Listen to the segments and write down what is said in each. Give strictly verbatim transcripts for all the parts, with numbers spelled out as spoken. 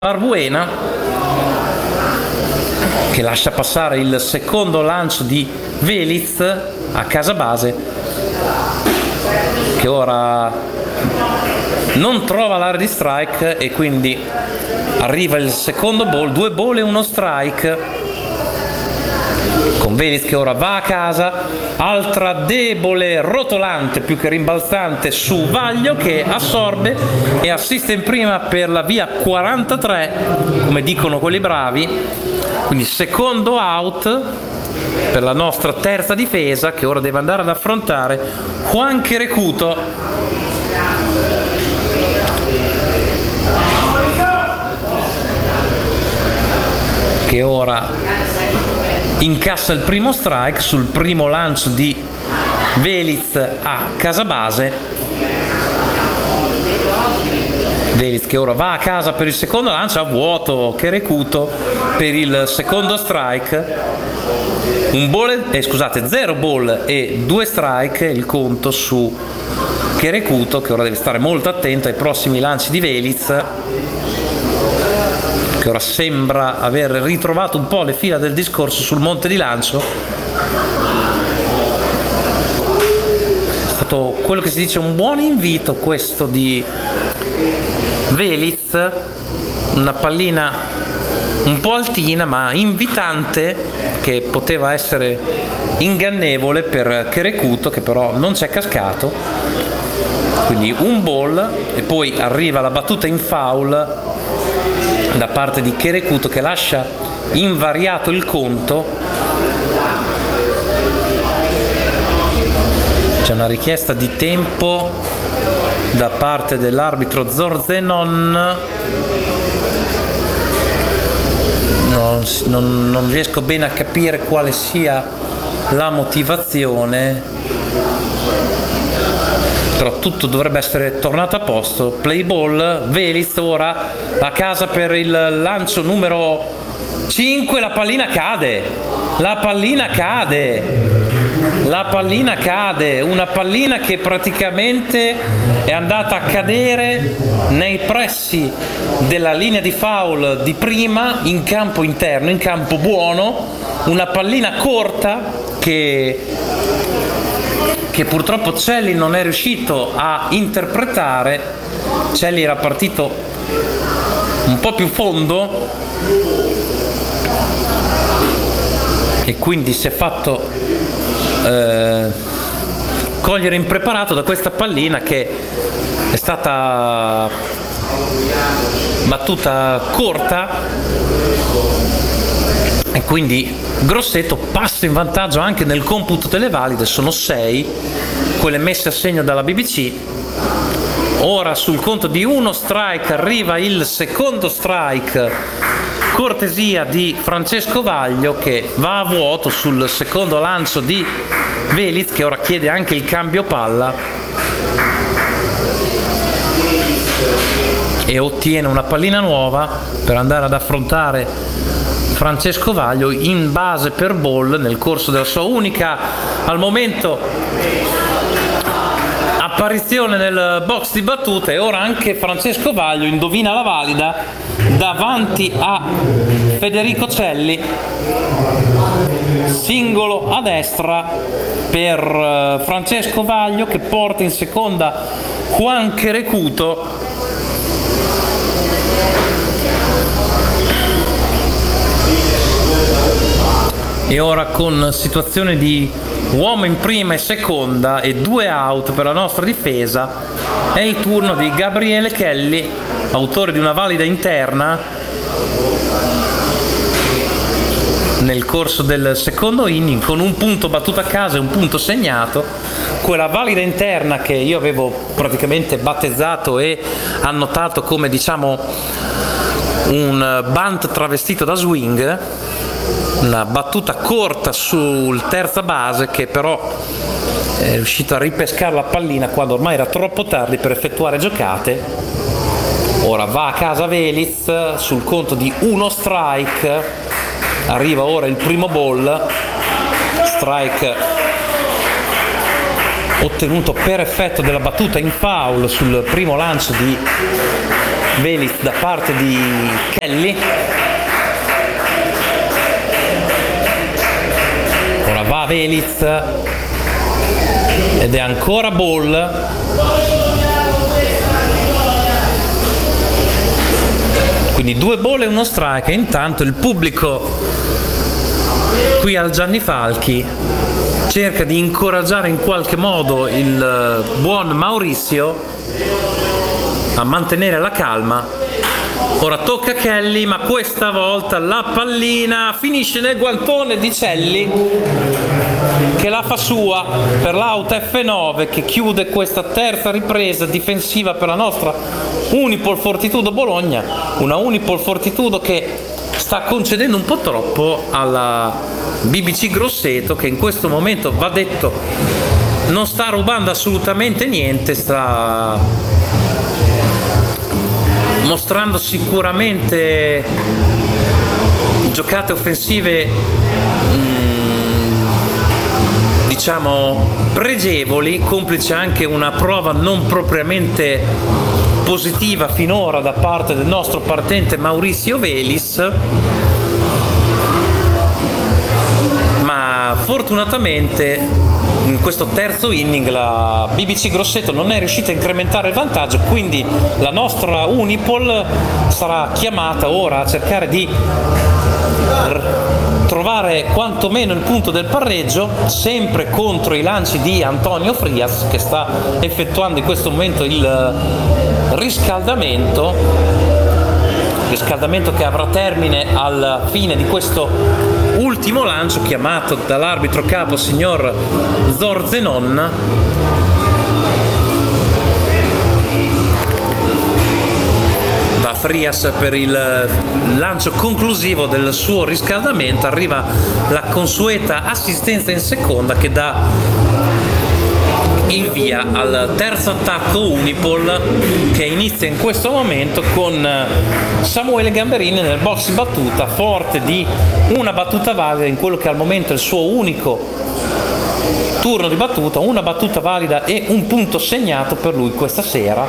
Arbuena, che lascia passare il secondo lancio di Veliz a casa base, che ora non trova l'area di strike e quindi arriva il secondo ball, due ball e uno strike, con Veliz che ora va a casa. Altra debole rotolante più che rimbalzante su Vaglio, che assorbe e assiste in prima per la via quarantatré, come dicono quelli bravi. Quindi secondo out per la nostra terza difesa, che ora deve andare ad affrontare Juan Querecuto. Che ora incassa il primo strike sul primo lancio di Veliz a casa base. Veliz che ora va a casa per il secondo lancio, a vuoto Querecuto per il secondo strike. Un ball, eh, scusate, zero ball e due strike il conto su Querecuto, che ora deve stare molto attento ai prossimi lanci di Veliz, che ora sembra aver ritrovato un po' le fila del discorso sul monte di lancio. È stato quello che si dice un buon invito questo di Veliz, una pallina un po' altina ma invitante, che poteva essere ingannevole per Querecuto, che però non c'è cascato. Quindi un ball e poi arriva la battuta in foul da parte di Querecuto, che lascia invariato il conto. C'è una richiesta di tempo da parte dell'arbitro Zorzenon. Non, non, non riesco bene a capire quale sia la motivazione, però tutto dovrebbe essere tornato a posto. Play ball, Veliz ora a casa per il lancio numero cinque. La pallina cade, la pallina cade, la pallina cade, una pallina che praticamente è andata a cadere nei pressi della linea di foul di prima, in campo interno, in campo buono, una pallina corta che che purtroppo Celli non è riuscito a interpretare. Celli era partito un po' più fondo e quindi si è fatto eh, cogliere impreparato da questa pallina, che è stata battuta corta, e quindi Grosseto passa in vantaggio anche nel computo delle valide. Sono sei quelle messe a segno dalla B B C. Ora sul conto di uno strike arriva il secondo strike, cortesia di Francesco Vaglio, che va a vuoto sul secondo lancio di Veliz, che ora chiede anche il cambio palla e ottiene una pallina nuova per andare ad affrontare Francesco Vaglio in base per ball nel corso della sua unica, al momento, apparizione nel box di battute. E ora anche Francesco Vaglio indovina la valida davanti a Federico Celli. Singolo a destra per Francesco Vaglio, che porta in seconda Juan Querecuto. E ora, con situazione di uomo in prima e seconda e due out per la nostra difesa, è il turno di Gabriele Kelly, autore di una valida interna nel corso del secondo inning, con un punto battuto a casa e un punto segnato. Quella valida interna che io avevo praticamente battezzato e annotato come, diciamo, un bunt travestito da swing, una battuta corta sul terza base, che però è riuscito a ripescare la pallina quando ormai era troppo tardi per effettuare giocate. Ora va a casa Veliz sul conto di uno strike. Arriva ora il primo ball, strike ottenuto per effetto della battuta in foul sul primo lancio di Velis da parte di Kelly. Ora va Velis ed è ancora Ball. Quindi due ball e uno strike. Intanto il pubblico qui al Gianni Falchi cerca di incoraggiare in qualche modo il buon Maurizio a mantenere la calma. Ora tocca a Kelly, ma questa volta la pallina finisce nel guantone di Celli, che la fa sua per l'out F nove, che chiude questa terza ripresa difensiva per la nostra Unipol Fortitudo Bologna. Una Unipol Fortitudo che sta concedendo un po' troppo alla B B C Grosseto, che in questo momento, va detto, non sta rubando assolutamente niente, sta mostrando sicuramente giocate offensive mh, diciamo pregevoli, complice anche una prova non propriamente positiva finora da parte del nostro partente Maurizio Velis, ma fortunatamente in questo terzo inning la B B C Grosseto non è riuscita a incrementare il vantaggio, quindi la nostra Unipol sarà chiamata ora a cercare di trovare quantomeno il punto del pareggio, sempre contro i lanci di Antonio Frias, che sta effettuando in questo momento il riscaldamento riscaldamento che avrà termine alla fine di questo ultimo lancio chiamato dall'arbitro capo signor Zorzenon. Va Frias per il lancio conclusivo del suo riscaldamento, arriva la consueta assistenza in seconda che dà il via al terzo attacco Unipol, che inizia in questo momento con Samuele Gamberini nel box battuta, forte di una battuta valida in quello che al momento è il suo unico turno di battuta, una battuta valida e un punto segnato per lui questa sera.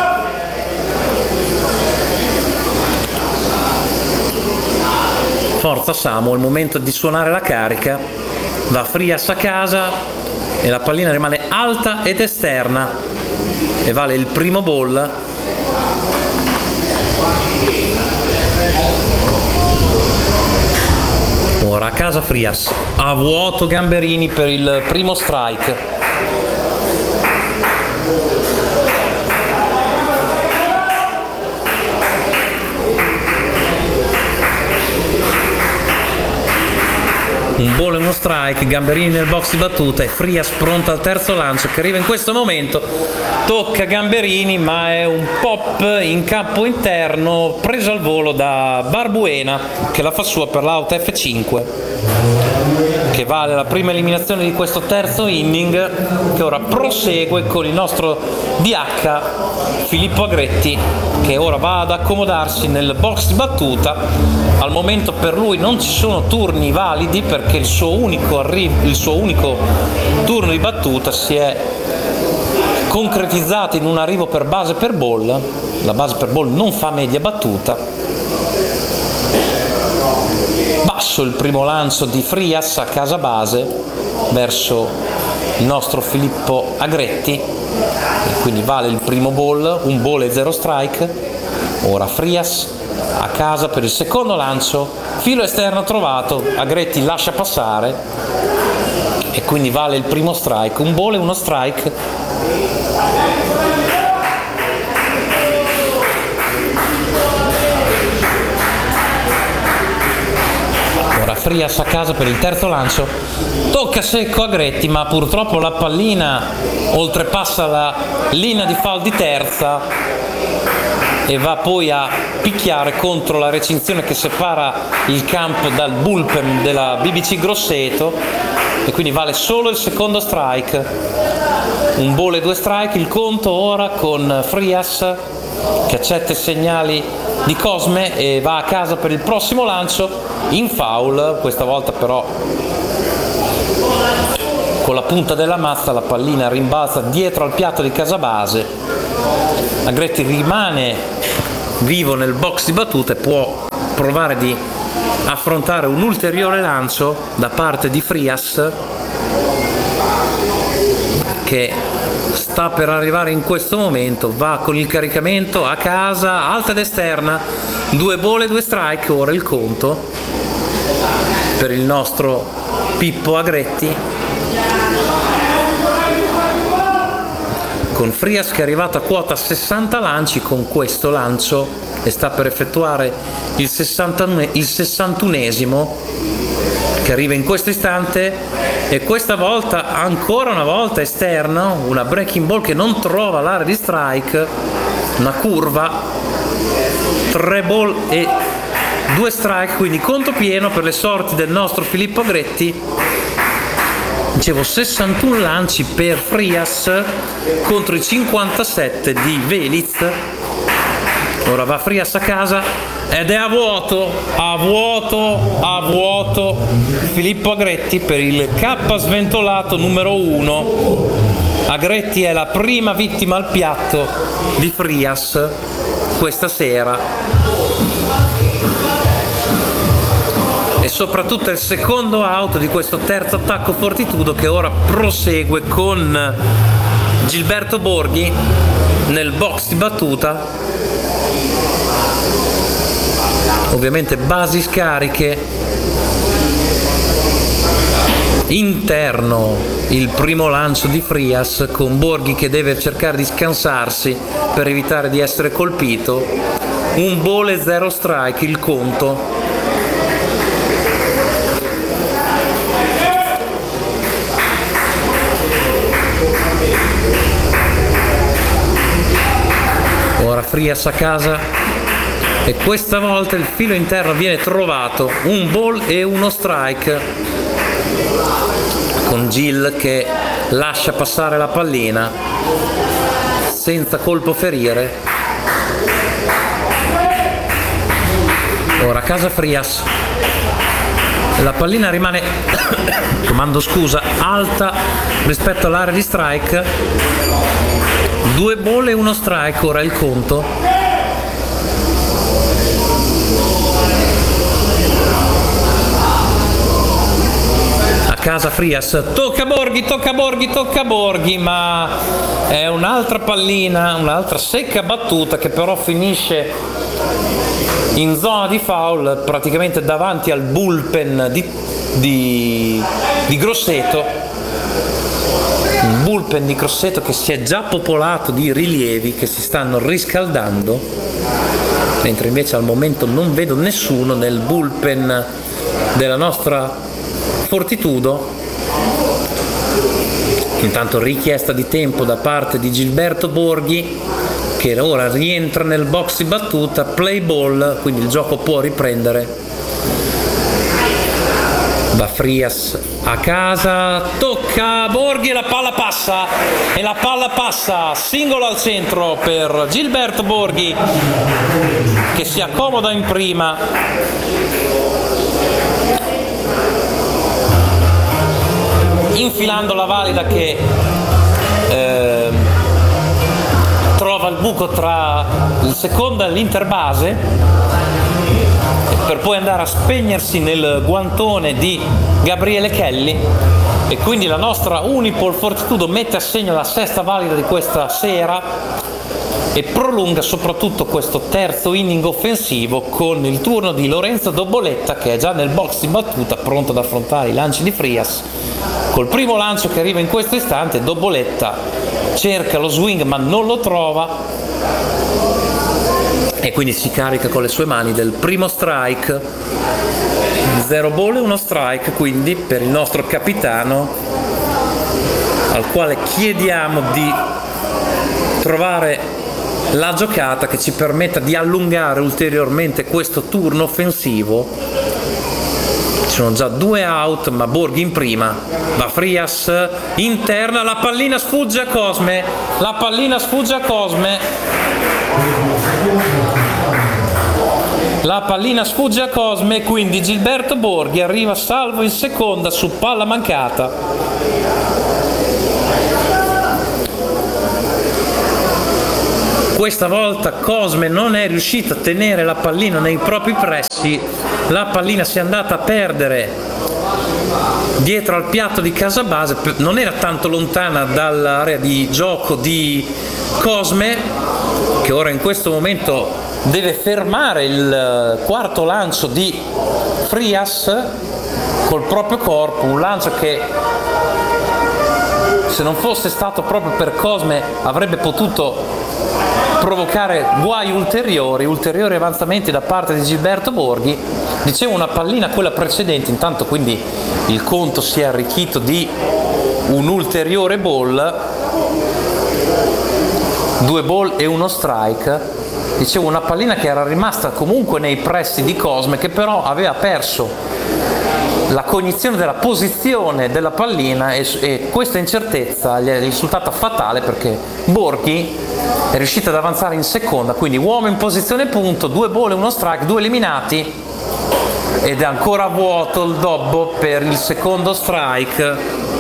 Forza Samu, è il momento di suonare la carica. Va Frias a casa e la pallina rimane alta ed esterna e vale il primo ball. Ora a casa Frias, a vuoto Gamberini per il primo strike. Un ball e uno strike, Gamberini nel box di battuta e Frias pronto al terzo lancio che arriva in questo momento. Tocca Gamberini, ma è un pop in campo interno preso al volo da Barbuena, che la fa sua per l'out F cinque, che vale la prima eliminazione di questo terzo inning, che ora prosegue con il nostro D H Filippo Agretti, che ora va ad accomodarsi nel box di battuta. Al momento per lui non ci sono turni validi perché il suo unico, arri- il suo unico turno di battuta si è concretizzato in un arrivo per base per ball. La base per ball non fa media battuta. Basso il primo lancio di Frias a casa base verso il nostro Filippo Agretti, e quindi vale il primo ball, un ball e zero strike. Ora Frias a casa per il secondo lancio, filo esterno trovato, Agretti lascia passare e quindi vale il primo strike, un ball e uno strike. Ora Frias a casa per il terzo lancio, tocca secco Agretti, ma purtroppo la pallina oltrepassa la linea di foul di terza e va poi a picchiare contro la recinzione che separa il campo dal bullpen della B B C Grosseto, e quindi vale solo il secondo strike. Un ball e due strike il conto ora, con Frias che accetta i segnali di Cosme e va a casa per il prossimo lancio in foul. Questa volta però con la punta della mazza la pallina rimbalza dietro al piatto di Casabase. Agretti rimane vivo nel box di battute può provare di affrontare un ulteriore lancio da parte di Frias, che sta per arrivare in questo momento. Va con il caricamento a casa, alta ed esterna, due ball e due strike, ora il conto per il nostro Pippo Agretti, con Frias che è arrivato a quota sessanta lanci con questo lancio e sta per effettuare il sessantunesimo, che arriva in questo istante, e questa volta ancora una volta esterno, una breaking ball che non trova l'area di strike, una curva, tre ball e due strike, quindi conto pieno per le sorti del nostro Filippo Agretti. Dicevo, sessantuno lanci per Frias contro i cinquantasette di Velez. Ora va Frias a casa ed è a vuoto, a vuoto, a vuoto Filippo Agretti per il K sventolato numero uno. Agretti è la prima vittima al piatto di Frias questa sera, e soprattutto è il secondo out di questo terzo attacco Fortitudo, che ora prosegue con Gilberto Borghi nel box di battuta. Ovviamente basi scariche, interno il primo lancio di Frias, con Borghi che deve cercare di scansarsi per evitare di essere colpito. Un ball e zero strike il conto. Ora Frias a casa, e questa volta il filo interno viene trovato, un ball e uno strike, con Gil che lascia passare la pallina senza colpo ferire. Ora a casa Frias, la pallina rimane comando scusa alta rispetto all'area di strike, due ball e uno strike ora il conto. Casa Frias, tocca Borghi, tocca Borghi, tocca Borghi, ma è un'altra pallina, un'altra secca battuta che però finisce in zona di foul, praticamente davanti al bullpen di, di, di Grosseto, un bullpen di Grosseto che si è già popolato di rilievi che si stanno riscaldando, mentre invece al momento non vedo nessuno nel bullpen della nostra Fortitudo. Intanto richiesta di tempo da parte di Gilberto Borghi, che ora rientra nel box di battuta, play ball, quindi il gioco può riprendere. Va Frias a casa, tocca Borghi e la palla passa, e la palla passa, singolo al centro per Gilberto Borghi, che si accomoda in prima, infilando la valida che eh, trova il buco tra il secondo e l'interbase, per poi andare a spegnersi nel guantone di Gabriele Kelly, e quindi la nostra Unipol Fortitudo mette a segno la sesta valida di questa sera e prolunga soprattutto questo terzo inning offensivo con il turno di Lorenzo Doboletta, che è già nel box di battuta pronto ad affrontare i lanci di Frias. Col primo lancio che arriva in questo istante, Doboletta cerca lo swing ma non lo trova, e quindi si carica con le sue mani del primo strike. Zero ball e uno strike quindi per il nostro capitano, al quale chiediamo di trovare la giocata che ci permetta di allungare ulteriormente questo turno offensivo. Ci sono già due out, ma Borghi in prima. Va Frias, interna, la pallina sfugge a Cosme, la pallina sfugge a Cosme, la pallina sfugge a Cosme, quindi Gilberto Borghi arriva salvo in seconda su palla mancata. questa volta Cosme non è riuscito a tenere la pallina nei propri pressi, la pallina si è andata a perdere dietro al piatto di Casabase, non era tanto lontana dall'area di gioco di Cosme, che ora in questo momento deve fermare il quarto lancio di Frias col proprio corpo, un lancio che se non fosse stato proprio per Cosme avrebbe potuto provocare guai ulteriori, ulteriori avanzamenti da parte di Gilberto Borghi. Dicevo, una pallina quella precedente, intanto quindi il conto si è arricchito di un ulteriore ball, due ball e uno strike. Dicevo, una pallina che era rimasta comunque nei pressi di Cosme, che però aveva perso la cognizione della posizione della pallina e, e questa incertezza gli è risultata fatale, perché Borghi è riuscito ad avanzare in seconda, quindi uomo in posizione punto, due ball e uno strike, due eliminati, ed è ancora vuoto il dobbo per il secondo strike,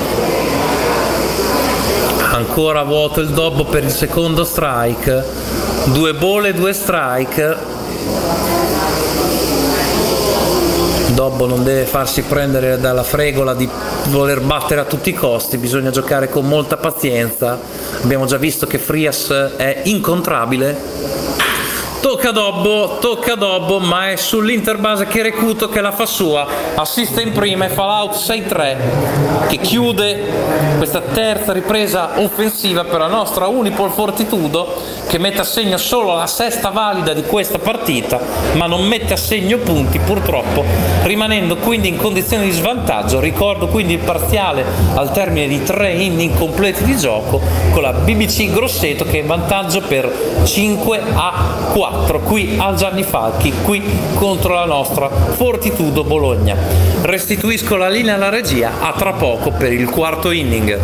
ancora vuoto il dobbo per il secondo strike, due ball e due strike. Dobbo non deve farsi prendere dalla fregola di voler battere a tutti i costi, bisogna giocare con molta pazienza. Abbiamo già visto che Frias è incontrabile. Tocca a Dobbo, tocca a Dobbo, ma è sull'Interbase che Recuto che la fa sua, assiste in prima e fa l'out sei tre, che chiude questa terza ripresa offensiva per la nostra Unipol Fortitudo, che mette a segno solo la sesta valida di questa partita, ma non mette a segno punti purtroppo, rimanendo quindi in condizione di svantaggio. Ricordo quindi il parziale al termine di tre inning completi di gioco, con la B B C Grosseto che è in vantaggio per cinque a quattro qui al Gianni Falchi, qui contro la nostra Fortitudo Bologna. Restituisco la linea alla regia, a tra poco per il quarto inning.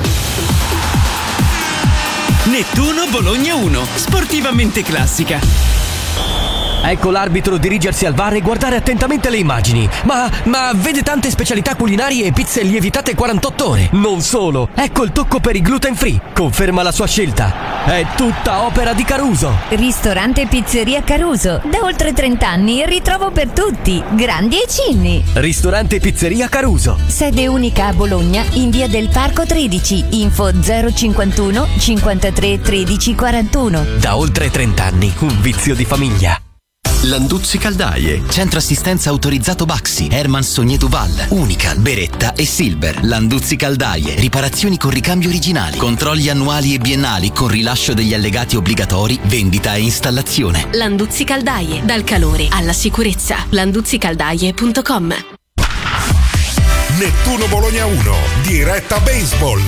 Nettuno Bologna uno, sportivamente classica. Ecco l'arbitro dirigersi al V A R e guardare attentamente le immagini. Ma, ma vede tante specialità culinarie e pizze lievitate quarantotto ore. Non solo, ecco il tocco per i gluten free. Conferma la sua scelta. È tutta opera di Caruso. Ristorante e pizzeria Caruso. Da oltre trenta anni ritrovo per tutti, grandi e cinni. Ristorante e pizzeria Caruso. Sede unica a Bologna, in via del Parco tredici. Info zero cinquantuno cinquantatré tredici quarantuno. Da oltre trenta anni, un vizio di famiglia. Landuzzi Caldaie, centro assistenza autorizzato Baxi, Herman Sogné Duval, Unical, Beretta e Silver. Landuzzi Caldaie, riparazioni con ricambio originali, controlli annuali e biennali con rilascio degli allegati obbligatori, vendita e installazione. Landuzzi Caldaie, dal calore alla sicurezza. landuzzi caldaie punto com. Nettuno Bologna uno, diretta baseball.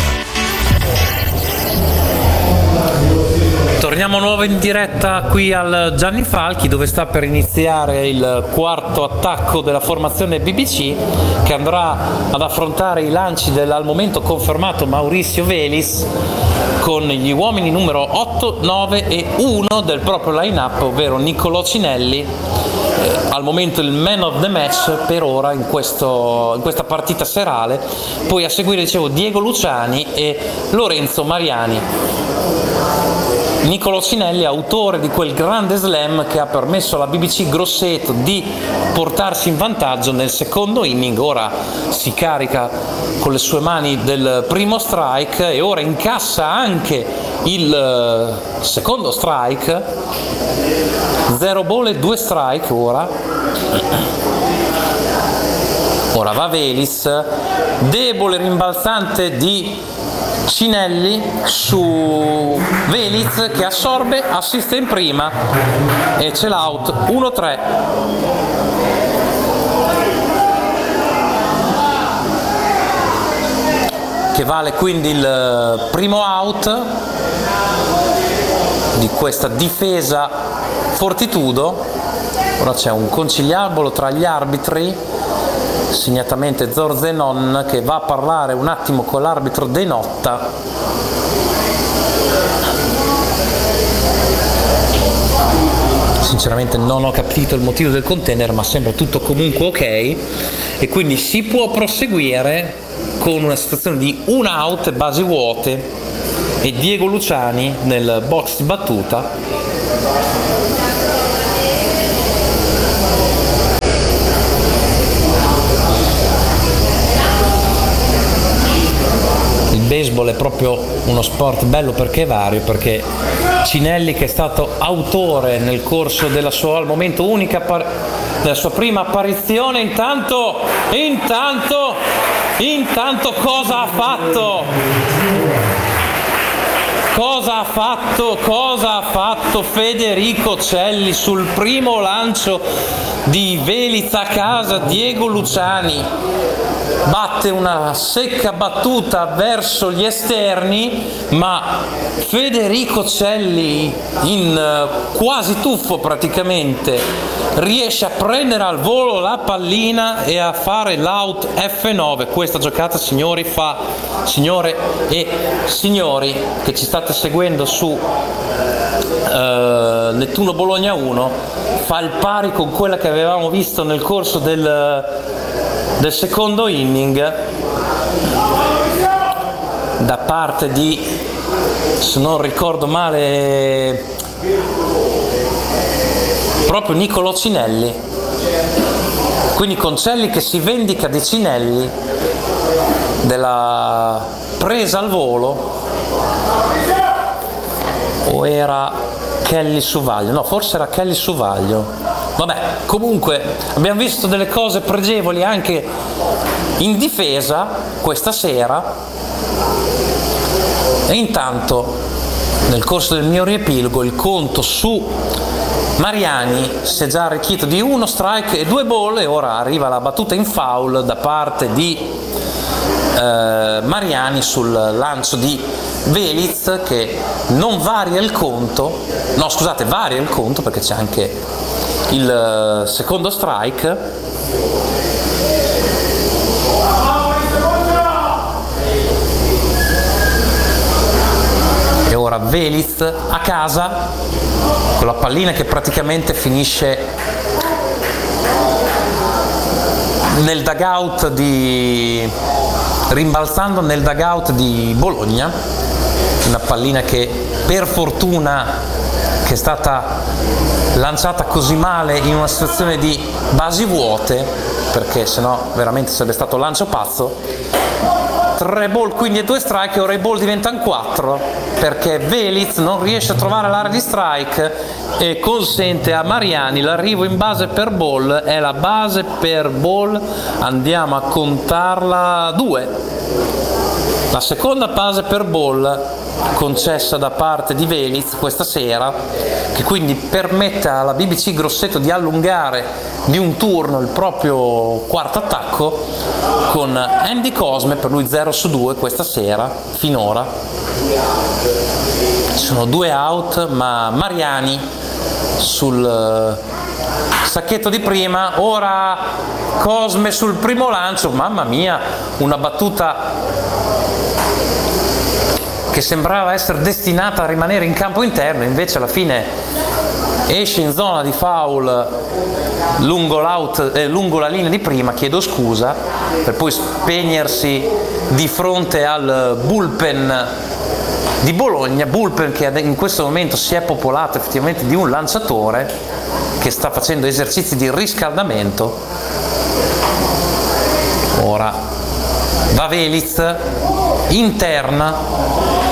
Torniamo nuovo in diretta qui al Gianni Falchi, dove sta per iniziare il quarto attacco della formazione B B C, che andrà ad affrontare i lanci del al momento confermato Mauricio Velis con gli uomini numero otto, nove e uno del proprio line-up, ovvero Niccolò Cinelli, eh, al momento il man of the match per ora in, questo, in questa partita serale. Poi a seguire, dicevo, Diego Luciani e Lorenzo Mariani. Niccolò Cinelli, autore di quel grande slam che ha permesso alla B B C Grosseto di portarsi in vantaggio nel secondo inning. Ora si carica con le sue mani del primo strike e ora incassa anche il secondo strike. Zero ball e due strike ora. Ora va Velis, debole rimbalzante di Cinelli su Velis che assorbe, assiste in prima e c'è l'out uno tre. Che vale quindi il primo out di questa difesa Fortitudo. Ora c'è un conciliabolo tra gli arbitri, segnatamente Zorzenon, che va a parlare un attimo con l'arbitro De Notta. Sinceramente non ho capito il motivo del contender, ma sembra tutto comunque ok e quindi si può proseguire con una situazione di un out e basi vuote e Diego Luciani nel box di battuta. Il baseball è proprio uno sport bello perché è vario, perché Cinelli, che è stato autore nel corso della sua al momento unica par- della sua prima apparizione, intanto intanto intanto cosa ha fatto? Cosa ha fatto? Cosa ha fatto Federico Celli sul primo lancio di Veliz a casa? Diego Luciani batte una secca battuta verso gli esterni, ma Federico Celli, in quasi tuffo praticamente, riesce a prendere al volo la pallina e a fare l'out F nove. Questa giocata, signori, fa, signore e signori che ci state seguendo su uh, Nettuno Bologna uno, fa il pari con quella che avevamo visto nel corso del, del secondo inning da parte di, se non ricordo male, proprio Nicolò Cinelli. Quindi con Celli che si vendica di Cinelli, della presa al volo, o era Kelly Suvaglio? No, forse era Kelly Suvaglio. Vabbè, comunque abbiamo visto delle cose pregevoli anche in difesa questa sera, e intanto nel corso del mio riepilogo il conto su Mariani si è già arricchito di uno strike e due ball, e ora arriva la battuta in foul da parte di eh, Mariani sul lancio di Veliz, che non varia il conto, no scusate, varia il conto perché c'è anche il secondo strike. E ora Veliz a casa con la pallina che praticamente finisce nel dugout di rimbalzando nel dugout di Bologna, una pallina che per fortuna che è stata lanciata così male in una situazione di basi vuote, perché sennò veramente sarebbe stato lancio pazzo. Tre ball quindi e due strike, e ora i ball diventano quattro perché Veliz non riesce a trovare l'area di strike e consente a Mariani l'arrivo in base per ball. È la base per ball, andiamo a contarla, due, la seconda base per ball concessa da parte di Veliz questa sera, che quindi permette alla B B C Grosseto di allungare di un turno il proprio quarto attacco con Andy Cosme, per lui zero su due questa sera finora. Ci sono due out, ma Mariani sul sacchetto di prima. Ora Cosme sul primo lancio, mamma mia, una battuta che sembrava essere destinata a rimanere in campo interno, invece alla fine esce in zona di foul lungo, l'out, eh, lungo la linea di prima, chiedo scusa, per poi spegnersi di fronte al bullpen di Bologna, bullpen che in questo momento si è popolato effettivamente di un lanciatore che sta facendo esercizi di riscaldamento. Ora va Veliz, interna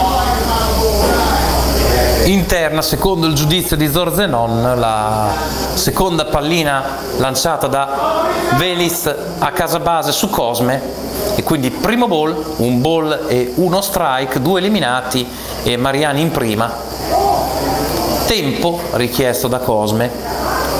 interna secondo il giudizio di Zorzenon, la seconda pallina lanciata da Veliz a casa base su Cosme, e quindi primo ball, un ball e uno strike, due eliminati e Mariani in prima. Tempo richiesto da Cosme.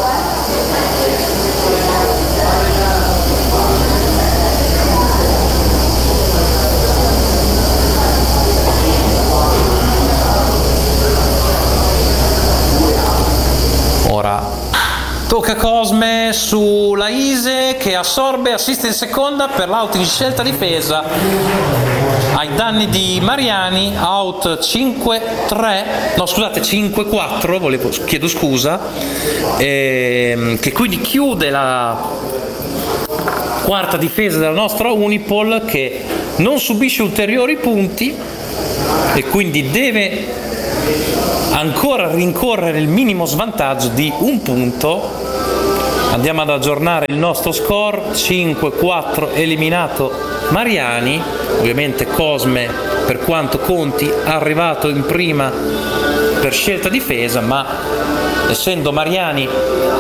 Ora tocca Cosme sulla Ise che assorbe, assiste in seconda per l'out in scelta difesa ai danni di Mariani, out cinque tre, no scusate cinque quattro, volevo, chiedo scusa, ehm, che quindi chiude la quarta difesa della nostra Unipol, che non subisce ulteriori punti e quindi deve ancora rincorrere il minimo svantaggio di un punto. Andiamo ad aggiornare il nostro score: cinque quattro eliminato Mariani, ovviamente Cosme, per quanto conti, arrivato in prima per scelta difesa, ma essendo Mariani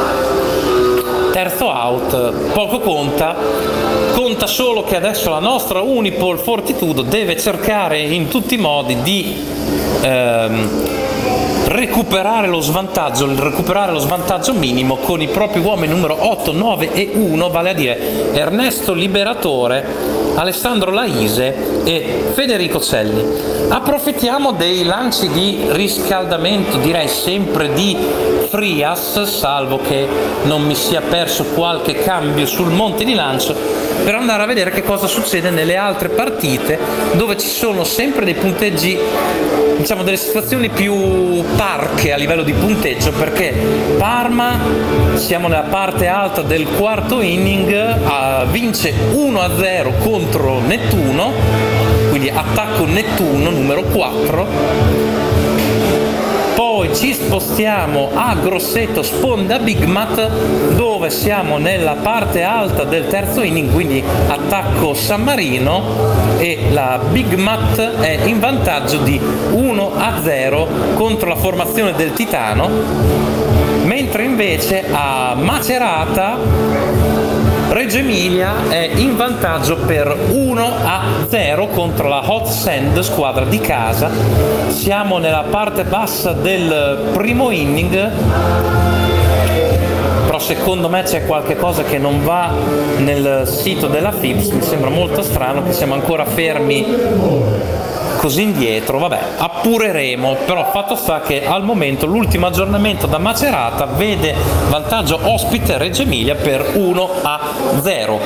terzo out poco conta. Conta solo che adesso la nostra Unipol Fortitudo deve cercare in tutti i modi di ehm, recuperare lo svantaggio, recuperare lo svantaggio minimo con i propri uomini numero otto, nove e uno, vale a dire Ernesto Liberatore, Alessandro Laise e Federico Celli. Approfittiamo dei lanci di riscaldamento, direi sempre di Frias, salvo che non mi sia perso qualche cambio sul monte di lancio, per andare a vedere che cosa succede nelle altre partite dove ci sono sempre dei punteggi, diciamo delle situazioni più parche a livello di punteggio, perché Parma, siamo nella parte alta del quarto inning, uh, vince uno a zero contro Nettuno, quindi attacco Nettuno numero quattro. Poi ci spostiamo a Grosseto, sponda Bigmat, dove siamo nella parte alta del terzo inning, quindi attacco San Marino, e la Bigmat è in vantaggio di uno a zero contro la formazione del Titano, mentre invece a Macerata Reggio Emilia è in vantaggio per uno a zero contro la Hot Sand, squadra di casa. Siamo nella parte bassa del primo inning, però secondo me c'è qualche cosa che non va nel sito della F I P S, mi sembra molto strano che siamo ancora fermi così indietro. Vabbè, appureremo, però fatto sta che al momento l'ultimo aggiornamento da Macerata vede vantaggio ospite Reggio Emilia per uno a zero.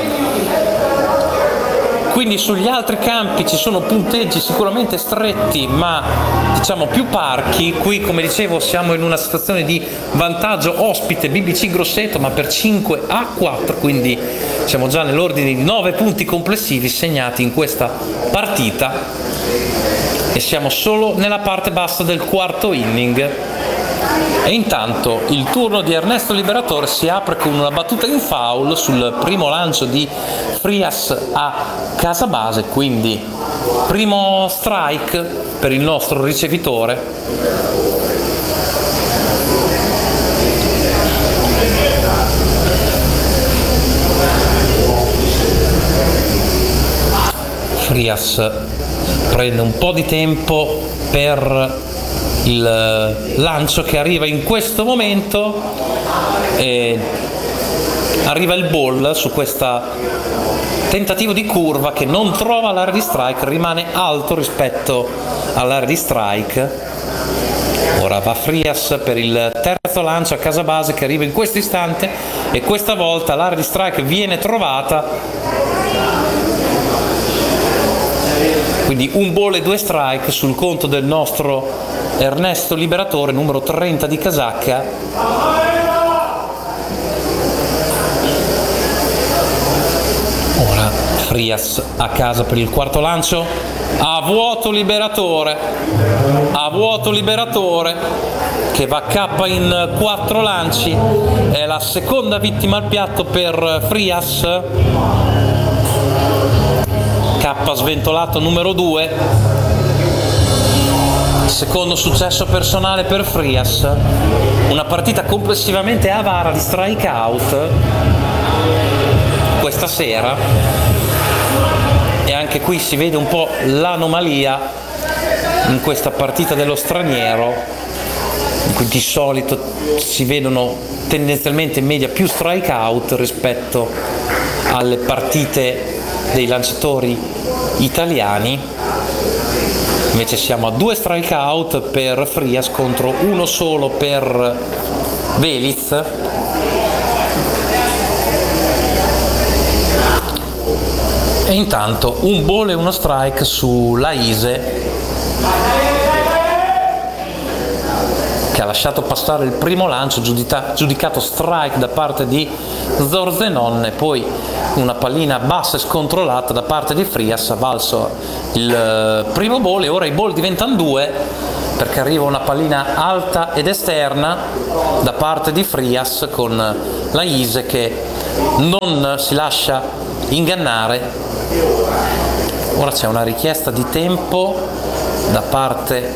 Quindi sugli altri campi ci sono punteggi sicuramente stretti, ma diciamo più parchi. Qui, come dicevo, siamo in una situazione di vantaggio ospite B B C Grosseto, ma per cinque a quattro, quindi siamo già nell'ordine di nove punti complessivi segnati in questa partita. E siamo solo nella parte bassa del quarto inning. E intanto il turno di Ernesto Liberatore si apre con una battuta in foul sul primo lancio di Frias a casa base, quindi primo strike per il nostro ricevitore. Frias prende un po' di tempo per il lancio che arriva in questo momento, e arriva il ball su questa tentativo di curva che non trova l'area di strike, rimane alto rispetto all'area di strike. Ora va Frias per il terzo lancio a casa base che arriva in questo istante, e questa volta l'area di strike viene trovata. Quindi un ball e due strike sul conto del nostro Ernesto Liberatore, numero trenta di casacca. Ora Frias a casa per il quarto lancio, a vuoto Liberatore, a vuoto Liberatore che va K in quattro lanci, è la seconda vittima al piatto per Frias. K sventolato numero due, secondo successo personale per Frias. Una partita complessivamente avara di strikeout questa sera, e anche qui si vede un po' l'anomalia in questa partita dello straniero, in cui di solito si vedono tendenzialmente in media più strikeout rispetto alle partite dei lanciatori italiani. Invece siamo a due strikeout per Frias contro uno solo per Veliz. E intanto un ball e uno strike su Laise, che ha lasciato passare il primo lancio, giudita, giudicato strike da parte di Zorzenon, e poi una pallina bassa e scontrollata da parte di Frias ha valso il primo ball, e ora i ball diventano due perché arriva una pallina alta ed esterna da parte di Frias, con la Ise che non si lascia ingannare. Ora c'è una richiesta di tempo da parte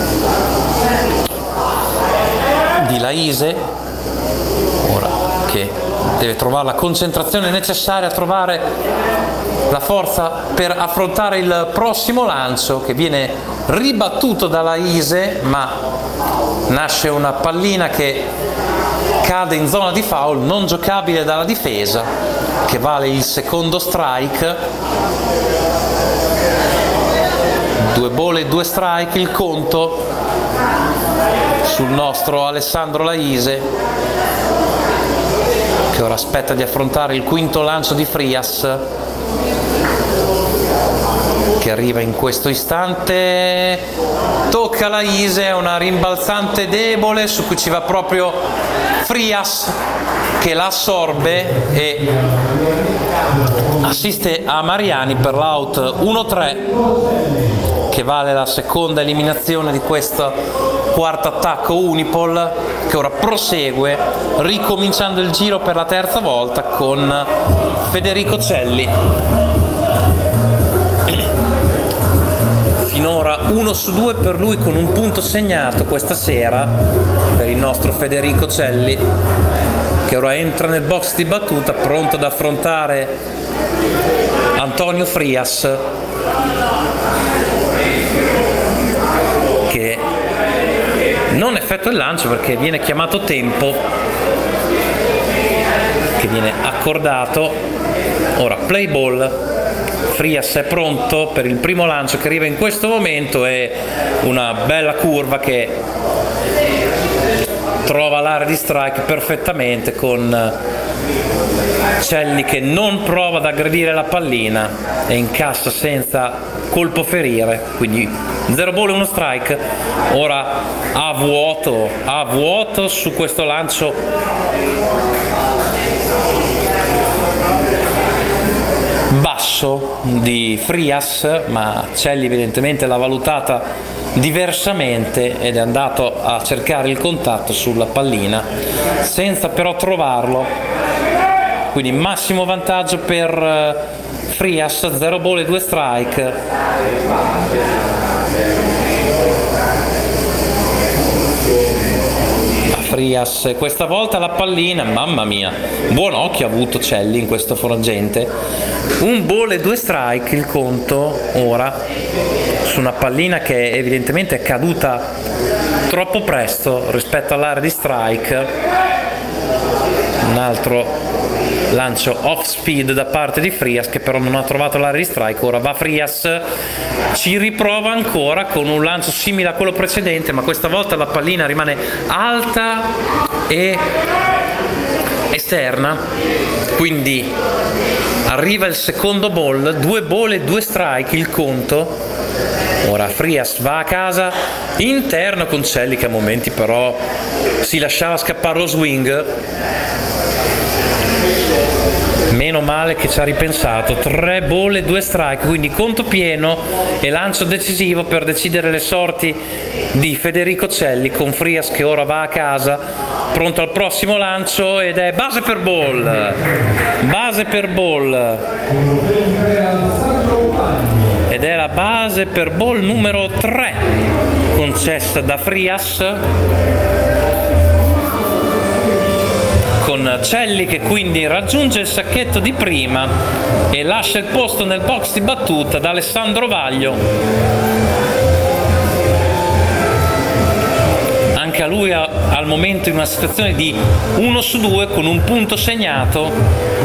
di Laise, ora che deve trovare la concentrazione necessaria a trovare la forza per affrontare il prossimo lancio, che viene ribattuto da Laise, ma nasce una pallina che cade in zona di foul, non giocabile dalla difesa, che vale il secondo strike. Due ball e due strike il conto sul nostro Alessandro Laise, che ora aspetta di affrontare il quinto lancio di Frias, che arriva in questo istante. Tocca Laise, è una rimbalzante debole su cui ci va proprio Frias, che la assorbe e assiste a Mariani per l'out uno tre, che vale la seconda eliminazione di questo quarto attacco Unipol, che ora prosegue ricominciando il giro per la terza volta con Federico Celli. Finora uno su due per lui, con un punto segnato questa sera per il nostro Federico Celli, che ora entra nel box di battuta pronto ad affrontare Antonio Frias, che non effettua il lancio perché viene chiamato tempo, che viene accordato. Ora play ball. Frias è pronto per il primo lancio che arriva in questo momento, e una bella curva che trova l'area di strike perfettamente, con Celli che non prova ad aggredire la pallina e incassa senza colpo ferire, quindi zero ball e uno strike. Ora a vuoto, a vuoto su questo lancio basso di Frias, ma Celli evidentemente l'ha valutata diversamente ed è andato a cercare il contatto sulla pallina senza però trovarlo, quindi massimo vantaggio per Frias, zero ball e due strike. Frias questa volta la pallina, mamma mia, buon occhio ha avuto Celli in questo frangente. Un ball e due strike il conto ora su una pallina che evidentemente è caduta troppo presto rispetto all'area di strike. Un altro lancio off speed da parte di Frias, che però non ha trovato l'area di strike. Ora va Frias, ci riprova ancora con un lancio simile a quello precedente, ma questa volta la pallina rimane alta e esterna, quindi arriva il secondo ball, due ball e due strike il conto. Ora Frias va a casa interno con Celli, che a momenti però si lasciava scappare lo swing. Meno male che ci ha ripensato. Tre ball e due strike, quindi conto pieno e lancio decisivo per decidere le sorti di Federico Celli, con Frias che ora va a casa pronto al prossimo lancio, ed è base per ball, base per ball, ed è la base per ball numero tre concessa da Frias, con Celli che quindi raggiunge il sacchetto di prima e lascia il posto nel box di battuta da Alessandro Vaglio. Anche a lui a, al momento in una situazione di uno su due con un punto segnato.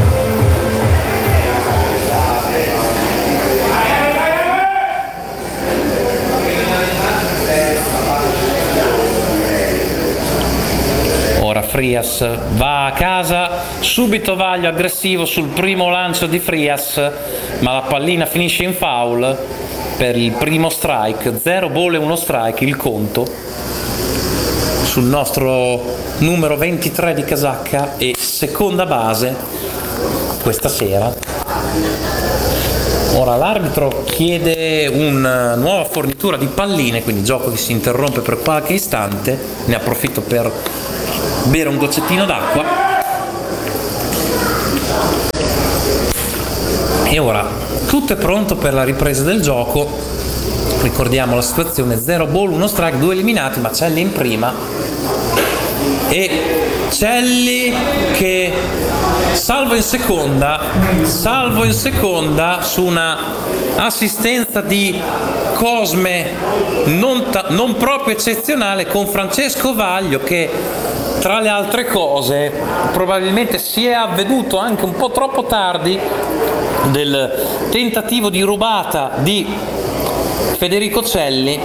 Frias va a casa, subito Vaglio aggressivo sul primo lancio di Frias, ma la pallina finisce in foul per il primo strike, zero ball e uno strike il conto sul nostro numero ventitré di casacca e seconda base questa sera. Ora l'arbitro chiede una nuova fornitura di palline, quindi il gioco che si interrompe per qualche istante. Ne approfitto per bere un goccettino d'acqua. E ora tutto è pronto per la ripresa del gioco. Ricordiamo la situazione: zero ball, uno strike, due eliminati, Macelli in prima e Celli che salvo in seconda salvo in seconda su una assistenza di Cosme non, ta- non proprio eccezionale, con Francesco Vaglio che, tra le altre cose, probabilmente si è avveduto anche un po' troppo tardi del tentativo di rubata di Federico Celli.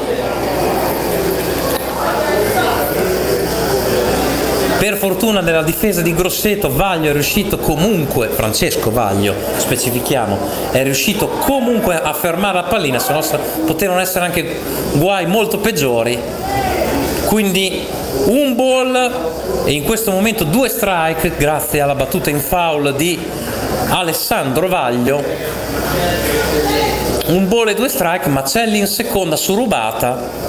Per fortuna della difesa di Grosseto, Vaglio è riuscito comunque, Francesco Vaglio specifichiamo, è riuscito comunque a fermare la pallina, se no potevano essere anche guai molto peggiori. Quindi un ball e in questo momento due strike grazie alla battuta in foul di Alessandro Vaglio. Un ball e due strike, Macelli in seconda su rubata.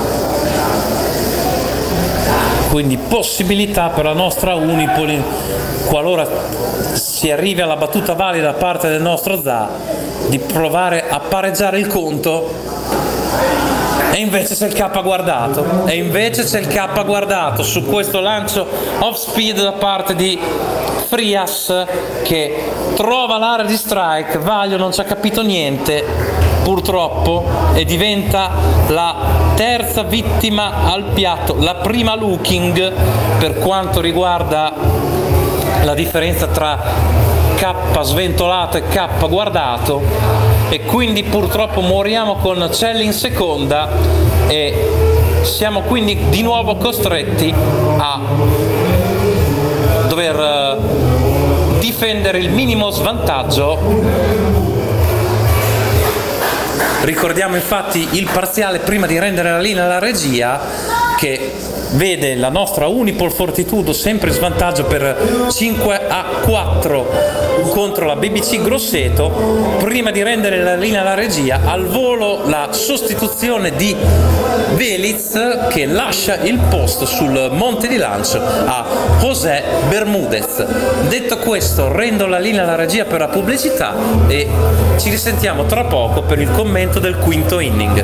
Quindi possibilità per la nostra Unipol, qualora si arrivi alla battuta valida da parte del nostro Zà, di provare a pareggiare il conto. E invece c'è il K guardato, e invece c'è il K guardato su questo lancio off speed da parte di Frias, che trova l'area di strike. Vaglio non ci ha capito niente purtroppo e diventa la terza vittima al piatto, la prima looking per quanto riguarda la differenza tra K sventolato e K guardato, e quindi purtroppo moriamo con Celli in seconda e siamo quindi di nuovo costretti a dover difendere il minimo svantaggio. Ricordiamo infatti il parziale prima di rendere la linea alla regia, che vede la nostra Unipol Fortitudo sempre in svantaggio per cinque a quattro contro la B B C Grosseto. Prima di rendere la linea alla regia, al volo la sostituzione di Veliz, che lascia il posto sul monte di lancio a José Bermudez. Detto questo, rendo la linea alla regia per la pubblicità e ci risentiamo tra poco per il commento del quinto inning.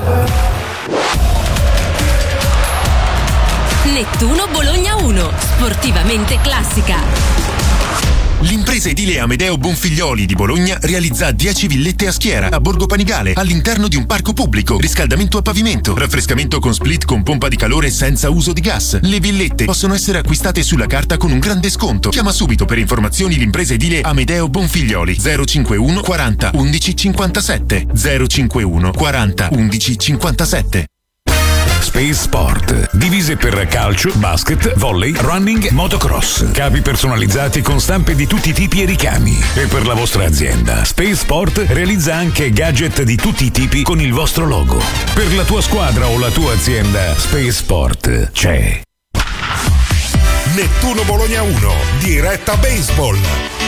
Nettuno Bologna uno, sportivamente classica. L'impresa edile Amedeo Bonfiglioli di Bologna realizza dieci villette a schiera a Borgo Panigale all'interno di un parco pubblico. Riscaldamento a pavimento, raffrescamento con split con pompa di calore senza uso di gas. Le villette possono essere acquistate sulla carta con un grande sconto. Chiama subito per informazioni l'impresa edile Amedeo Bonfiglioli zero cinquantuno quaranta undici cinquantasette zero cinquantuno quaranta undici cinquantasette. Space Sport. Divise per calcio, basket, volley, running, motocross. Capi personalizzati con stampe di tutti i tipi e ricami. E per la vostra azienda, Space Sport realizza anche gadget di tutti i tipi con il vostro logo. Per la tua squadra o la tua azienda, Space Sport c'è. Nettuno Bologna uno, diretta baseball.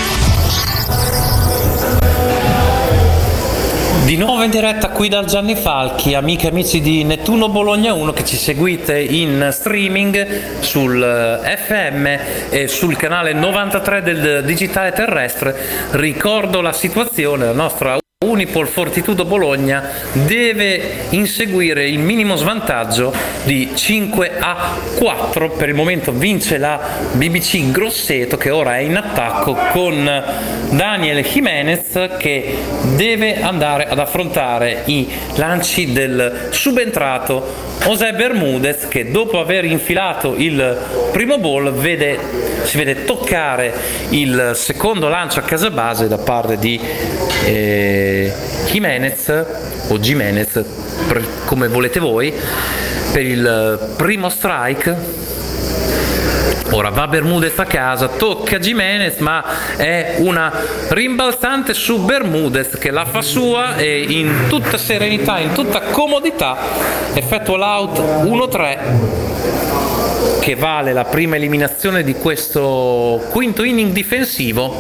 Di nuovo in diretta qui dal Gianni Falchi, amiche e amici di Nettuno Bologna uno che ci seguite in streaming sul F M e sul canale novantatré del digitale terrestre. Ricordo la situazione: la nostra Unipol Fortitudo Bologna deve inseguire il minimo svantaggio di cinque a quattro. Per il momento vince la B B C Grosseto, che ora è in attacco con Daniel Jimenez, che deve andare ad affrontare i lanci del subentrato José Bermudez, che dopo aver infilato il primo ball vede, si vede toccare il secondo lancio a casa base da parte di eh, Jimenez o Jimenez, come volete voi, per il primo strike. Ora va Bermudez a casa, tocca Jimenez, ma è una rimbalzante su Bermudez che la fa sua e in tutta serenità, in tutta comodità effettua l'out uno tre, che vale la prima eliminazione di questo quinto inning difensivo.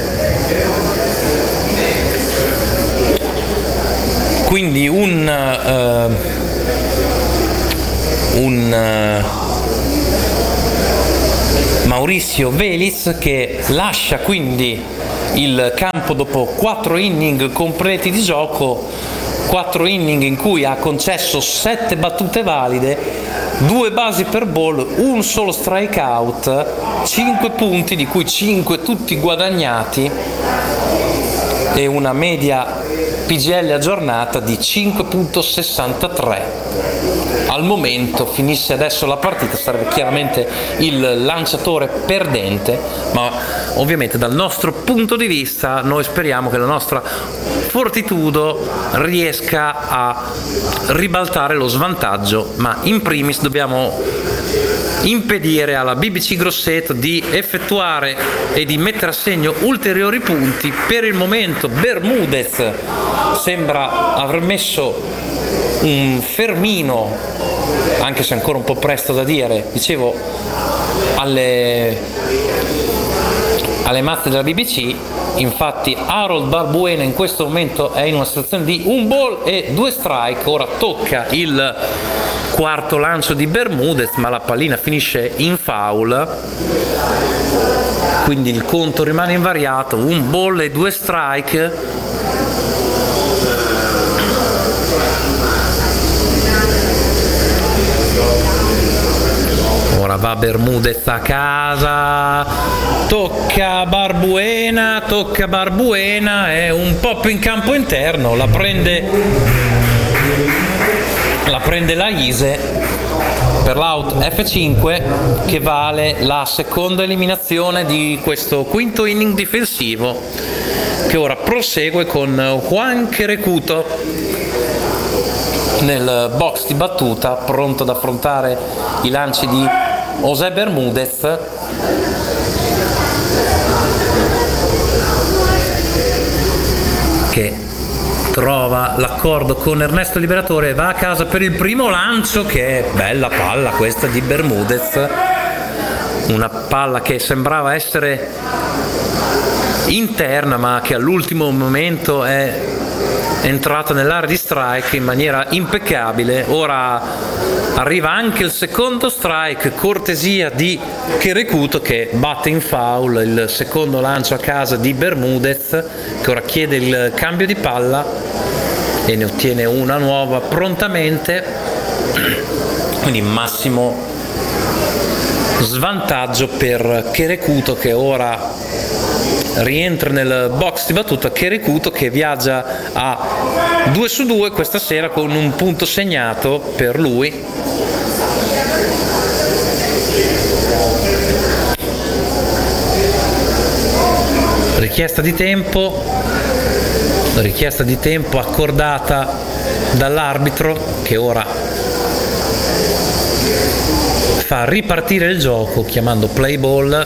Quindi un uh, un uh, Mauricio Vélez che lascia quindi il campo dopo quattro inning completi di gioco, quattro inning in cui ha concesso sette battute valide, due basi per ball, un solo strikeout, cinque punti di cui cinque tutti guadagnati e una media P G L aggiornata di cinque virgola sessantatré. Al momento, finisse adesso la partita, sarebbe chiaramente il lanciatore perdente, ma ovviamente dal nostro punto di vista noi speriamo che la nostra Fortitudo riesca a ribaltare lo svantaggio, ma in primis dobbiamo impedire alla B B C Grosseto di effettuare e di mettere a segno ulteriori punti. Per il momento Bermudez sembra aver messo un fermino, anche se ancora un po' presto da dire, dicevo, alle, alle mazze della B B C. Infatti Harold Barbuena in questo momento è in una situazione di un ball e due strike. Ora tocca il quarto lancio di Bermudez, ma la pallina finisce in foul, quindi il conto rimane invariato, un ball e due strike. Ora va Bermudez a casa, tocca Barbuena, tocca Barbuena, è un pop in campo interno, la prende, la prende la Ise per l'out F cinque che vale la seconda eliminazione di questo quinto inning difensivo, che ora prosegue con Juan Querecuto nel box di battuta, pronto ad affrontare i lanci di José Bermudez. Che trova l'accordo con Ernesto Liberatore e va a casa per il primo lancio. Che bella palla questa di Bermudez, una palla che sembrava essere interna ma che all'ultimo momento è entrata nell'area di strike in maniera impeccabile. Ora arriva anche il secondo strike, cortesia di Querecuto, che batte in foul il secondo lancio a casa di Bermudez, che ora chiede il cambio di palla e ne ottiene una nuova prontamente, quindi massimo svantaggio per Querecuto, che ora rientra nel box di battuta. Querecuto che viaggia a due su due questa sera con un punto segnato per lui. Richiesta di tempo, richiesta di tempo accordata dall'arbitro, che ora fa ripartire il gioco chiamando play ball.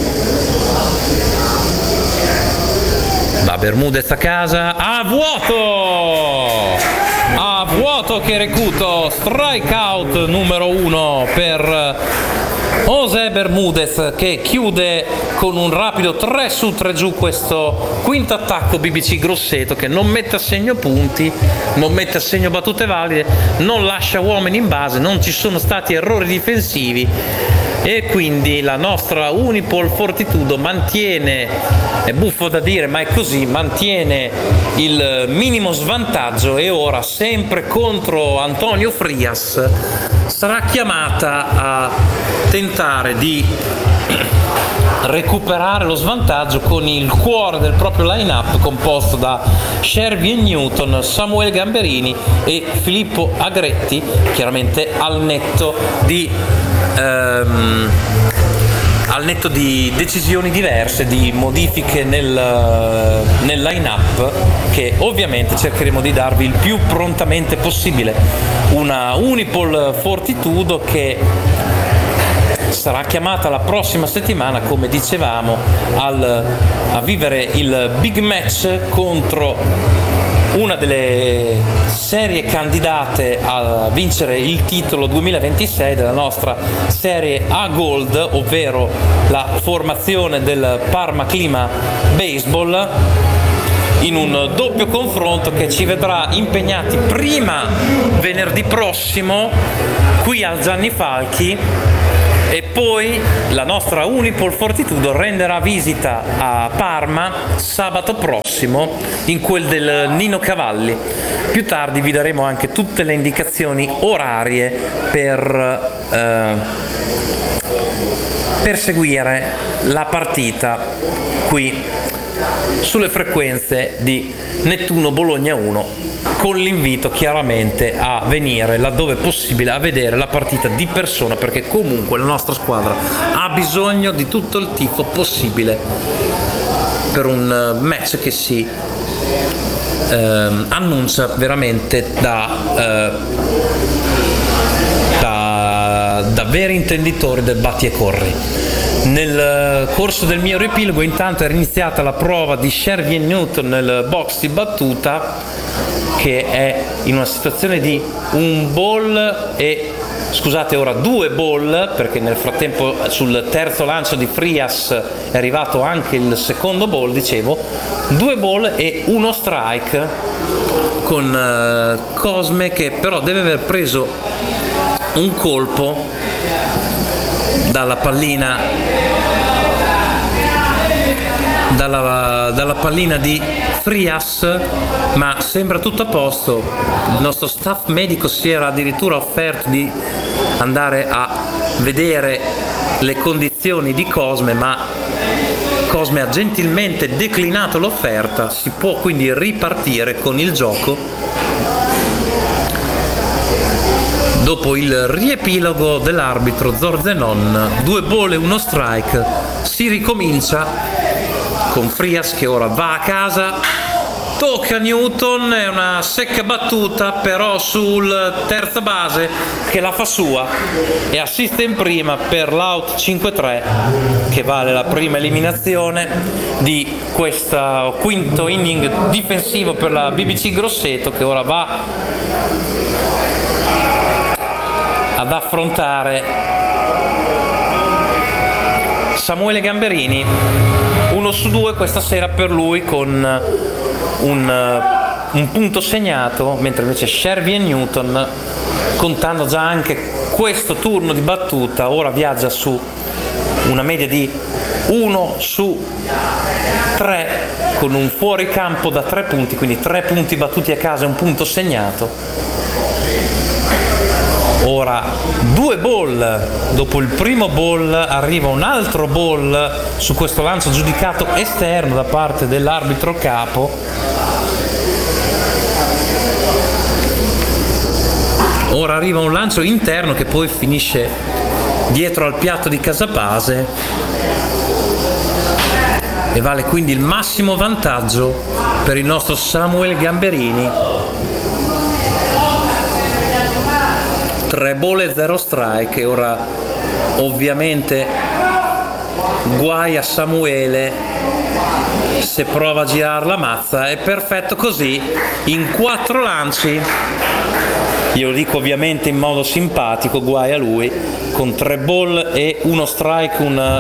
Va Bermudez a casa, a vuoto, a vuoto Querecuto, strikeout numero uno per José Bermudez, che chiude con un rapido tre su tre giù questo quinto attacco B B C Grosseto, che non mette a segno punti, non mette a segno battute valide, non lascia uomini in base, non ci sono stati errori difensivi e quindi la nostra Unipol Fortitudo mantiene, è buffo da dire ma è così, mantiene il minimo svantaggio e ora sempre contro Antonio Frias sarà chiamata a tentare di recuperare lo svantaggio con il cuore del proprio line-up composto da Shervie Newton, Samuele Gamberini e Filippo Agretti, chiaramente al netto di ehm, al netto di decisioni diverse, di modifiche nel, nel line-up, che ovviamente cercheremo di darvi il più prontamente possibile. Una Unipol Fortitudo che sarà chiamata la prossima settimana, come dicevamo, al, a vivere il big match contro una delle serie candidate a vincere il titolo duemilaventisei della nostra Serie A Gold, ovvero la formazione del Parma Clima Baseball, in un doppio confronto che ci vedrà impegnati prima venerdì prossimo qui al Gianni Falchi, e poi la nostra Unipol Fortitudo renderà visita a Parma sabato prossimo in quel del Nino Cavalli. Più tardi vi daremo anche tutte le indicazioni orarie per, eh, per seguire la partita qui sulle frequenze di Nettuno Bologna uno, con l'invito chiaramente a venire laddove possibile a vedere la partita di persona, perché comunque la nostra squadra ha bisogno di tutto il tifo possibile per un match che si eh, annuncia veramente da, eh, da, da veri intenditori del batti e corri. Nel corso del mio riepilogo intanto era iniziata la prova di Shervin Newton nel box di battuta, che è in una situazione di un ball e scusate ora due ball, perché nel frattempo sul terzo lancio di Frias è arrivato anche il secondo ball, dicevo due ball e uno strike, con uh, Cosme che però deve aver preso un colpo dalla pallina dalla, dalla pallina di Frias, ma sembra tutto a posto. Il nostro staff medico si era addirittura offerto di andare a vedere le condizioni di Cosme, ma Cosme ha gentilmente declinato l'offerta. Si può quindi ripartire con il gioco. Dopo il riepilogo dell'arbitro Zorzenon, due ball e uno strike, si ricomincia con Frias che ora va a casa, tocca Newton, è una secca battuta però sul terza base che la fa sua e assiste in prima per l'out cinque tre, che vale la prima eliminazione di questo quinto inning difensivo per la B B C Grosseto, che ora va ad affrontare Samuele Gamberini. Uno su due questa sera per lui, con un, un punto segnato, mentre invece Shervin Newton, contando già anche questo turno di battuta, ora viaggia su una media di uno su tre, con un fuoricampo da tre punti, quindi tre punti battuti a casa e un punto segnato. Ora due ball, dopo il primo ball arriva un altro ball su questo lancio giudicato esterno da parte dell'arbitro capo. Ora arriva un lancio interno che poi finisce dietro al piatto di Casabase e vale quindi il massimo vantaggio per il nostro Samuele Gamberini. Tre ball e zero strike, e ora ovviamente guai a Samuele se prova a girare la mazza. È perfetto così, in quattro lanci, io lo dico ovviamente in modo simpatico, guai a lui, con tre ball e uno strike, un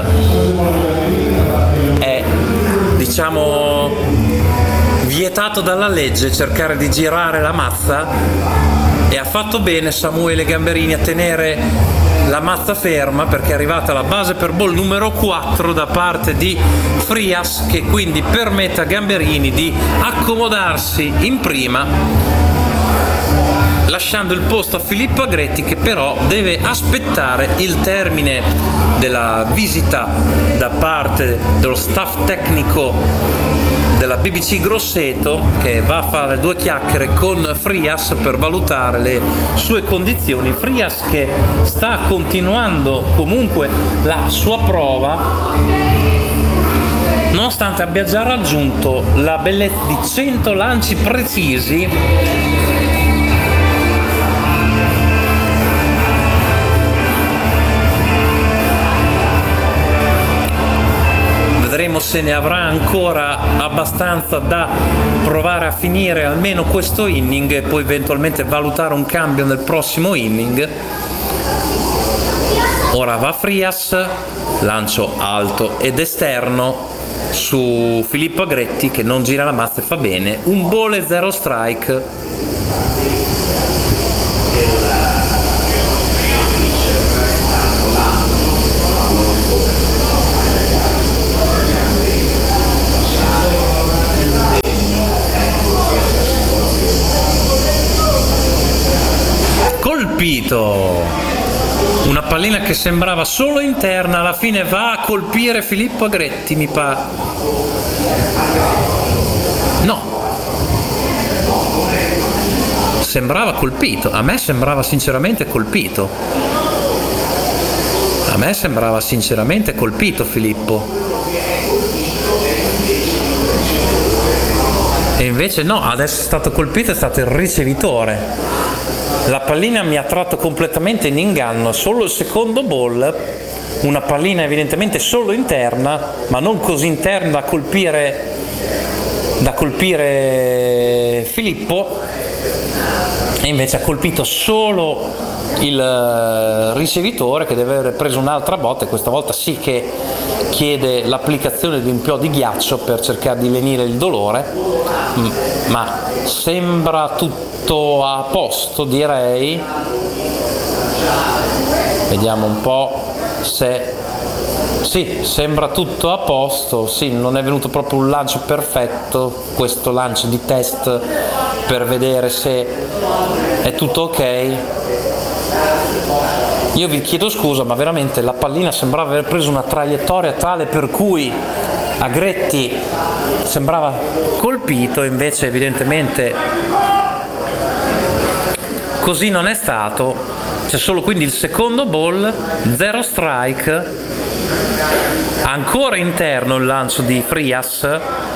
è diciamo vietato dalla legge cercare di girare la mazza. E ha fatto bene Samuele Gamberini a tenere la mazza ferma, perché è arrivata la base per ball numero quattro da parte di Frias, che quindi permette a Gamberini di accomodarsi in prima, lasciando il posto a Filippo Agretti, che però deve aspettare il termine della visita da parte dello staff tecnico della B B C Grosseto, che va a fare due chiacchiere con Frias per valutare le sue condizioni. Frias che sta continuando comunque la sua prova, nonostante abbia già raggiunto la bellezza di cento lanci precisi. Vedremo se ne avrà ancora abbastanza da provare a finire almeno questo inning e poi eventualmente valutare un cambio nel prossimo inning. Ora va Frias, lancio alto ed esterno su Filippo Agretti che non gira la mazza e fa bene, un ball e zero strike. Colpito, una pallina che sembrava solo interna, alla fine va a colpire Filippo Agretti, mi pare. No, sembrava colpito, a me sembrava sinceramente colpito, a me sembrava sinceramente colpito Filippo. E invece no, adesso è stato colpito, è stato il ricevitore. La pallina mi ha tratto completamente in inganno, solo il secondo ball, una pallina evidentemente solo interna, ma non così interna da colpire, da colpire Filippo, e invece ha colpito solo il ricevitore che deve aver preso un'altra botta, e questa volta sì che chiede l'applicazione di un po' di ghiaccio per cercare di lenire il dolore, ma sembra tutto a posto, direi. Vediamo un po' se sì, sembra tutto a posto. Sì, non è venuto proprio un lancio perfetto, questo lancio di test per vedere se è tutto ok. Io vi chiedo scusa, ma veramente la pallina sembrava aver preso una traiettoria tale per cui Agretti sembrava colpito, invece evidentemente così non è stato. C'è solo quindi il secondo ball, zero strike, ancora interno il lancio di Frias,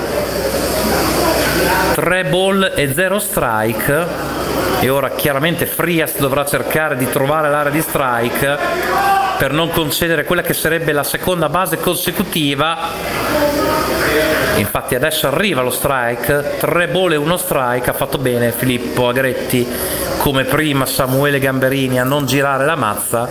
tre ball e zero strike. E ora chiaramente Frias dovrà cercare di trovare l'area di strike per non concedere quella che sarebbe la seconda base consecutiva. Infatti adesso arriva lo strike, tre ball e uno strike. Ha fatto bene Filippo Agretti, come prima Samuele Gamberini, a non girare la mazza.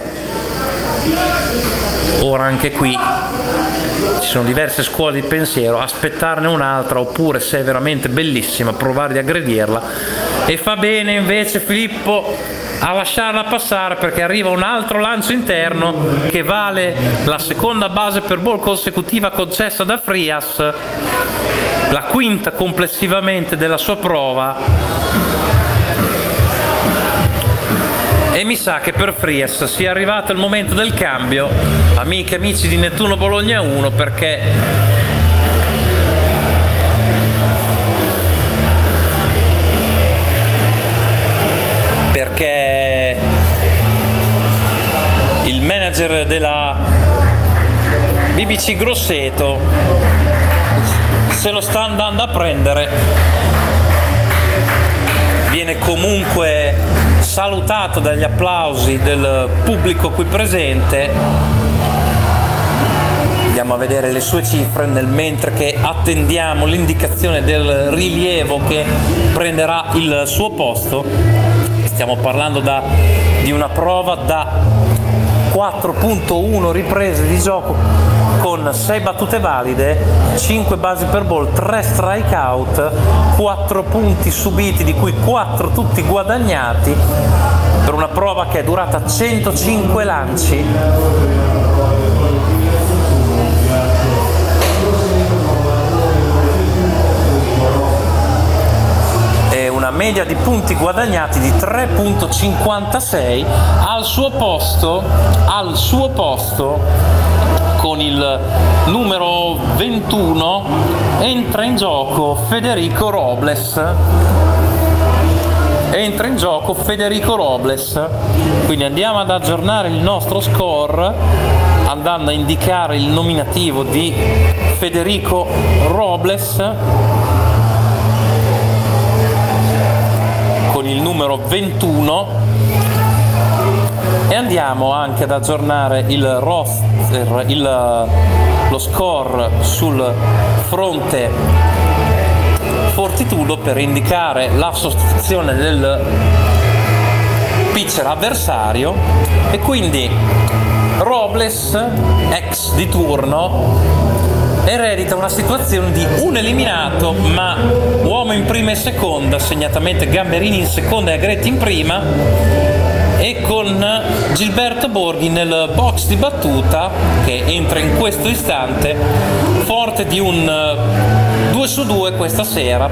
Ora anche qui ci sono diverse scuole di pensiero, aspettarne un'altra, oppure se è veramente bellissima provare di aggredirla. E fa bene invece Filippo a lasciarla passare, perché arriva un altro lancio interno che vale la seconda base per ball consecutiva concessa da Frias, la quinta complessivamente della sua prova. E mi sa che per Frias sia arrivato il momento del cambio, amiche e amici di Nettuno Bologna uno, perché perché il manager della B B C Grosseto se lo sta andando a prendere. Viene comunque salutato dagli applausi del pubblico qui presente. Andiamo a vedere le sue cifre nel mentre che attendiamo l'indicazione del rilievo che prenderà il suo posto. Stiamo parlando da, di una prova da quattro virgola uno riprese di gioco con sei battute valide, cinque basi per ball, tre strike out, quattro punti subiti di cui quattro tutti guadagnati, per una prova che è durata centocinque lanci. Una media di punti guadagnati di tre virgola cinquantasei. Al suo posto, al suo posto con il numero ventuno entra in gioco Federico Robles. Entra in gioco Federico Robles. Quindi andiamo ad aggiornare il nostro score andando a indicare il nominativo di Federico Robles con il numero ventuno. E andiamo anche ad aggiornare il roster, il, lo score sul fronte Fortitudo per indicare la sostituzione del pitcher avversario, e quindi Robles, ex di turno, eredita una situazione di un eliminato, ma uomo in prima e seconda, segnatamente Gamberini in seconda e Agretti in prima, e con Gilberto Borghi nel box di battuta, che entra in questo istante forte di un due su due questa sera,